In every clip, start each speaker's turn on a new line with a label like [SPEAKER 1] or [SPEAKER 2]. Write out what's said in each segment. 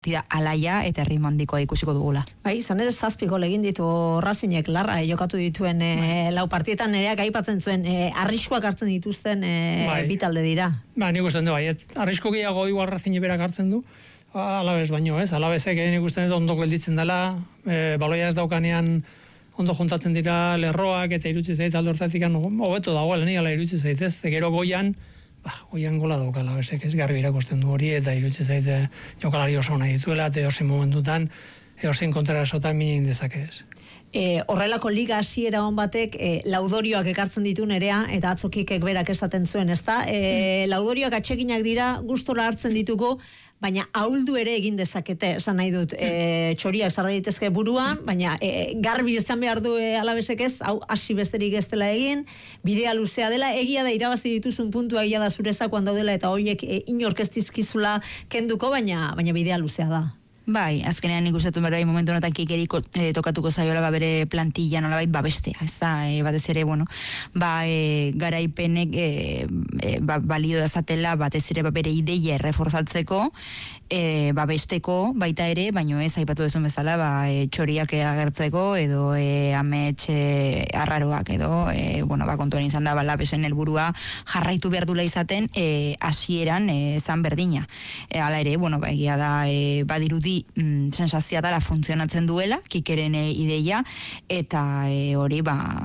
[SPEAKER 1] alaia eta erritmo handikoa ikusiko dugula.
[SPEAKER 2] Bai, izan ere 7 gol egin ditu Racinek Larra jokatu dituen 4 partietan nereak aipatzen zuen arriskuak hartzen dituzten bi talde dira.
[SPEAKER 3] Ba, nik usten du bai, arrisku gehiago igual Racine berak hartzen du. Alabez baino, ez? Alabezek nik usten dut ondo gelditzen dela, baloia ez daukanean ondo juntatzen dira lerroak eta irutzi zait alde hortatik hobeto dagoela ni ala irutzi zait, ez? Gero goian gola daukala, bezek ez garbi irakusten du hori, eta irutze zaite jokalari oso nahi dituela, eta edozein momentutan, edozein kontrara esotan minin dezakez.
[SPEAKER 2] Horrelako liga hasiera on batek laudorioak ekartzen ditu nerea, eta atzokikek berak esaten zuen, ezta? Laudorioak atseginak dira, gustora hartzen ditugu, baina ahuldu ere egin dezakete, esan nahi dut, txoriak zarra ditezke buruan, baina garbi izan behar du Alabesek ez, hau hasi besterik ez dela egin, bidea luzea dela, egia da irabazi dituzun puntua, egia da zurezakoan daudela, eta horiek inork ez dizkizula kenduko, baina bidea luzea da.
[SPEAKER 1] Bai, azkenean nik ustetu berai momentu honetan kikeri tokatuko zaiola bere plantilla nolabait babestea, ez da, batez ere, garaipenek balio dazatela batez ere bere ideia erreforzatzeko, babesteko baita ere, baino ez, aipatu duzun bezala, txoriak agertzeko, edo amets arraroak, edo, kontuan izan da, Alabesen helburua jarraitu behar dula izaten, hasieran zan berdina. Hala ere, egia da, badirudi sensazioa dela funtzionatzen duela, kikeren ideia, eta hori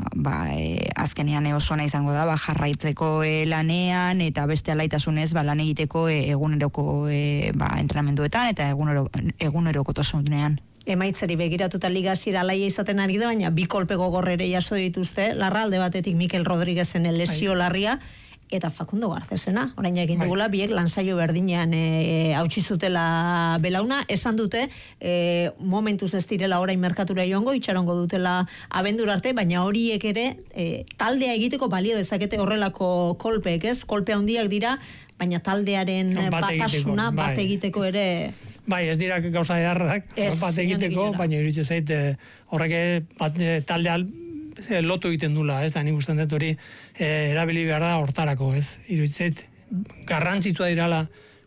[SPEAKER 1] azkenean oso nahi izango da jarraitzeko lanean, eta beste alaitasunez lan egiteko eguneroko entrenamenduetan eta egunerokotasunean.
[SPEAKER 2] Emaitzeri begiratuta liga hasiera alaia izaten ari da, baina 2 kolpe gogor ere jaso dituzte, Larra alde batetik Mikel Rodríguezen lesio larria, eta Facundo Garcesena, orain egin dugula, biek lansaio berdinean hautsi zutela belauna, esan dute momentuz ez direla orain merkatura joango, itxarongo dutela abendur arte, baina horiek ere taldea egiteko balio dezakete horrelako kolpeek, ez? Kolpe handiak dira, baina taldearen batasuna bat egiteko ere...
[SPEAKER 3] Bai, ez dira gauza edarrak, bat egiteko, baina irutze zait horrek taldea lotu egiten dula, ez da, nik usten dut hori erabili behar da hortarako, ez? Iruditzait, garrantzitua dirala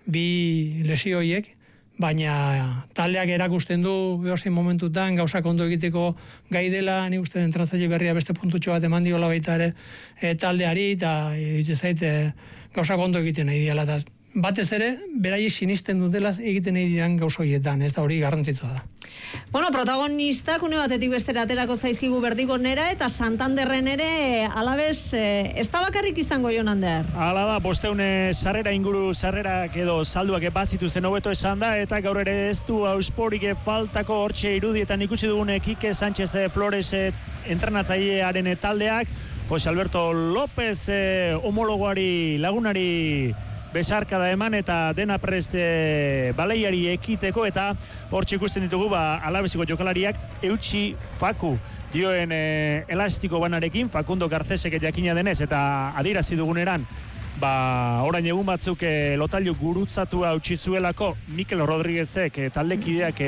[SPEAKER 3] bi lesioiek, baina taldeak erakusten du edozein momentutan gauzak ondo egiteko gai dela, nik uste entratzaile berria beste puntutxo bat eman diola baita ere taldeari, eta iruditzait gauzak ondo egiten nahi diala, eta batez ere, beraiek sinisten dutela egiten nahi dian gauzoietan, ez da hori garrantzitsua da.
[SPEAKER 2] Protagonistak une batetik bestera aterako zaizkigu Berdigonera eta Santanderren ere Alabes ez da bakarrik izango Jonander.
[SPEAKER 4] Hala da, 500 sarrera inguru sarrerak edo salduak bazituzten hobeto esan da, eta gaur ere ez du ausporik faltako hortxe irudietan ikusi dugune Kike Sánchez Flores entrenatzailearen taldeak, Jose Alberto López homologoari lagunari besarka da eman eta dena preste baleiari ekiteko, eta hortxe ikusten ditugu Alabesiko jokalariak eutxi Faku dioen elastiko banarekin, Facundo Garcesek jakina denez, eta adirazi duguneran orain egun batzuk lotailu gurutzatua utzi zuelako Mikel Rodríguezek taldekideak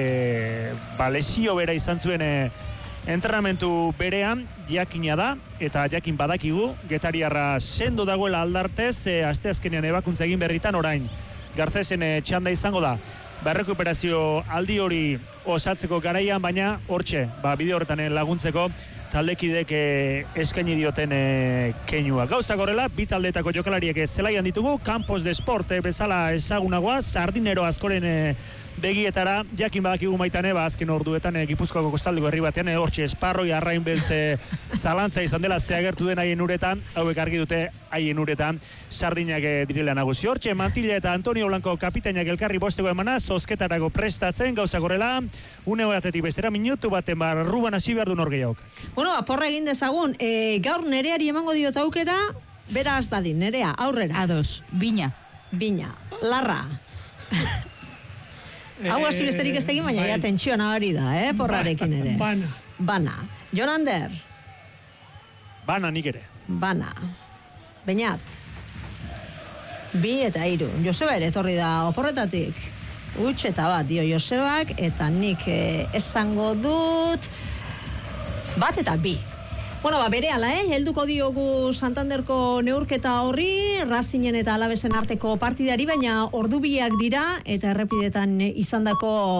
[SPEAKER 4] lesio bera izan zuen entrenamentu berean, jakina da, eta jakin badakigu, Getariarra sendo dagoela aldartez, asteazkenean ebakuntza egin berritan orain Garcesen txanda izango da. Berrekuperazio aldi hori osatzeko garaian, baina hortxe, bideo horretan laguntzeko taldekidek eskaini dioten keinua. Gauza gorela, bi taldetako jokalariek zelaian ditugu, Campos de Sport bezala ezagunagoa, Sardinero askoren begietara, jakin badakigu maitane, azken orduetan Gipuzkoako kostaldeko herri batean, hortxe esparroi arrain beltze zalantza izan dela zeagertu den haien uretan, hauek argi dute haien uretan sardinak direla nagusi. Hortxe, Mantilla eta Antonio Blanco kapitainak elkarri bosteko emana, zozketarako prestatzen, gauza gorela, une batetik bestera minutu baten Ruban hasi behar du norgeiaok.
[SPEAKER 2] Aporra egin dezagun, gaur Nereari emango diot aukera, bera az dadin, Nerea, aurrera.
[SPEAKER 1] Ados, Bina,
[SPEAKER 2] Larra. Hau hasi besterik ez tegin, baina ja tentsio nabari da, porrarekin ere. Bana. Jonander.
[SPEAKER 4] Bana nik ere.
[SPEAKER 2] Bana. Beñat. 2 eta 3. Joseba ere etorri da oporretatik. Utx eta bat dio Josebak, eta nik esango dut 1 eta 2. Bueno, berehala, helduko diogu Santanderko neurketa horri, Racingen eta Alavesen arteko partidari, baina ordubiak dira eta errepidetan izandako